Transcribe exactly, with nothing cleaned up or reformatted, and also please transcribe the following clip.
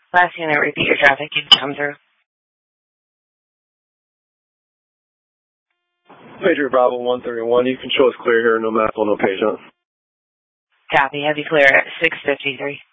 Last unit, repeat your traffic and come through. Major Bravo one thirty-one, you can show us clear here, no medical, no patient. Copy, heavy clear at six fifty-three.